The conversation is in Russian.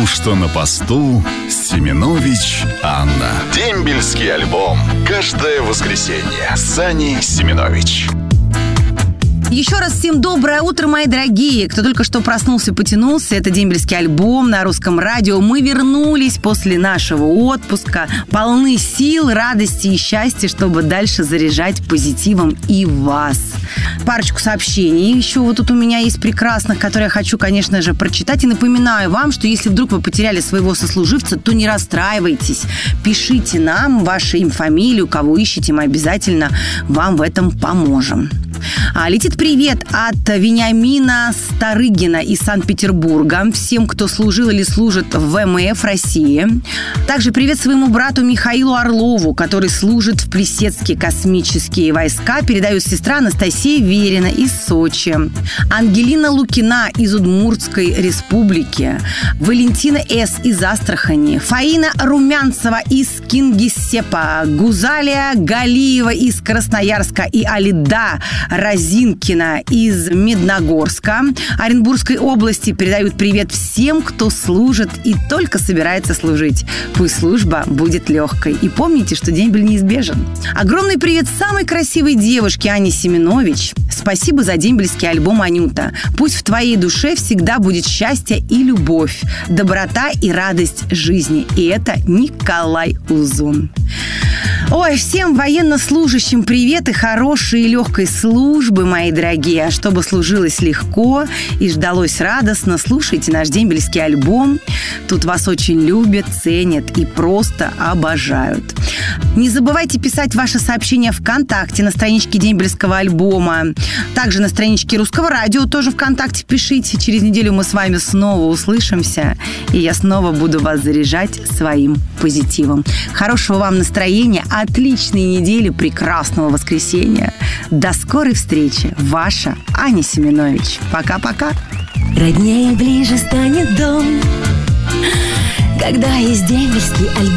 что на посту Семенович Анна. Дембельский альбом. Каждое воскресенье с Аней Семенович. Еще раз всем доброе утро, мои дорогие. Кто только что проснулся, потянулся. Это дембельский альбом на русском радио. Мы вернулись после нашего отпуска, полны сил, радости и счастья, чтобы дальше заряжать позитивом и вас. Парочку сообщений еще вот тут у меня есть прекрасных, которые я хочу, конечно же, прочитать. И напоминаю вам, что если вдруг вы потеряли своего сослуживца, то не расстраивайтесь. Пишите нам ваше имя, фамилию, кого ищете, мы обязательно вам в этом поможем. Летит привет от Вениамина Старыгина из Санкт-Петербурга. Всем, кто служил или служит в ВМФ России. Также привет своему брату Михаилу Орлову, который служит в Плесецкие космические войска. Передает сестра Анастасия Верина из Сочи. Ангелина Лукина из Удмуртской республики. Валентина С. из Астрахани. Фаина Румянцева из Кингисеппа. Гузалия Галиева из Красноярска и Алида Разинкина из Медногорска Оренбургской области передают привет всем, кто служит и только собирается служить. Пусть служба будет легкой. И помните, что дембель неизбежен. Огромный привет самой красивой девушке Ане Семенович. Спасибо за дембельский альбом, Анюта. Пусть в твоей душе всегда будет счастье и любовь, доброта и радость жизни. И это Николай Узун. Ой, всем военнослужащим привет и хорошей и легкой службы, мои дорогие. А чтобы служилось легко и ждалось радостно, слушайте наш дембельский альбом. Тут вас очень любят, ценят и просто обожают. Не забывайте писать ваши сообщения ВКонтакте на страничке дембельского альбома. Также на страничке Русского радио тоже ВКонтакте пишите. Через неделю мы с вами снова услышимся, и я снова буду вас заряжать своим позитивом. Хорошего вам настроения, отличной недели, прекрасного воскресенья. До скорой встречи. Ваша Аня Семенович. Пока-пока. Роднее ближе станет дом, когда есть дембельский альбом.